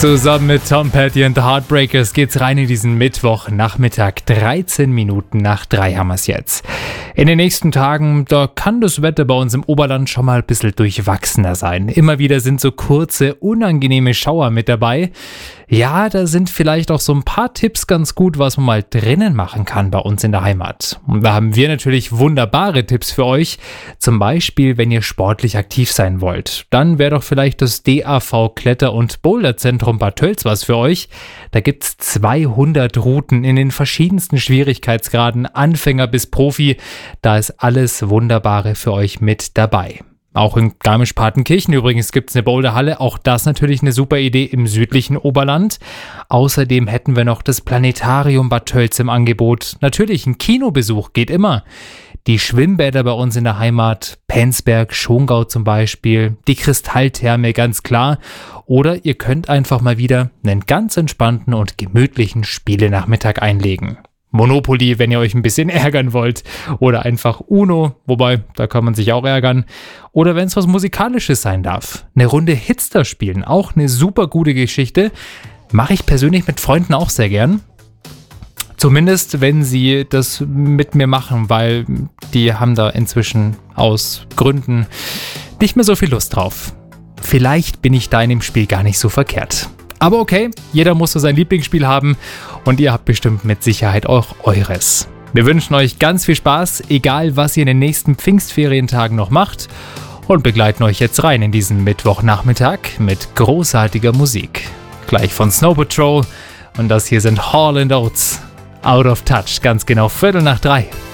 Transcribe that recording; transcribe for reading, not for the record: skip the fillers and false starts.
Zusammen mit Tom Petty und The Heartbreakers geht's rein in diesen Mittwochnachmittag. 13 Minuten nach 3 haben wir's jetzt. In den nächsten Tagen, da kann das Wetter bei uns im Oberland schon mal ein bisschen durchwachsener sein. Immer wieder sind so kurze, unangenehme Schauer mit dabei. Ja, da sind vielleicht auch so ein paar Tipps ganz gut, was man mal drinnen machen kann bei uns in der Heimat. Und da haben wir natürlich wunderbare Tipps für euch. Zum Beispiel, wenn ihr sportlich aktiv sein wollt. Dann wäre doch vielleicht das DAV Kletter- und Boulderzentrum Bad Tölz was für euch. Da gibt's 200 Routen in den verschiedensten Schwierigkeitsgraden, Anfänger bis Profi. Da ist alles Wunderbare für euch mit dabei. Auch in Garmisch-Partenkirchen übrigens gibt es eine Boulderhalle. Auch das natürlich eine super Idee im südlichen Oberland. Außerdem hätten wir noch das Planetarium Bad Tölz im Angebot. Natürlich ein Kinobesuch geht immer. Die Schwimmbäder bei uns in der Heimat, Penzberg, Schongau zum Beispiel, die Kristalltherme ganz klar. Oder ihr könnt einfach mal wieder einen ganz entspannten und gemütlichen Spielenachmittag einlegen. Monopoly, wenn ihr euch ein bisschen ärgern wollt. Oder einfach Uno, wobei, da kann man sich auch ärgern. Oder wenn es was Musikalisches sein darf. Eine Runde Hitster spielen, auch eine super gute Geschichte. Mache ich persönlich mit Freunden auch sehr gern. Zumindest, wenn sie das mit mir machen, weil die haben da inzwischen aus Gründen nicht mehr so viel Lust drauf. Vielleicht bin ich da in dem Spiel gar nicht so verkehrt. Aber okay, jeder muss so sein Lieblingsspiel haben und ihr habt bestimmt mit Sicherheit auch eures. Wir wünschen euch ganz viel Spaß, egal was ihr in den nächsten Pfingstferientagen noch macht, und begleiten euch jetzt rein in diesen Mittwochnachmittag mit großartiger Musik. Gleich von Snow Patrol, und das hier sind Hall & Oates. Out of Touch, ganz genau 2:45.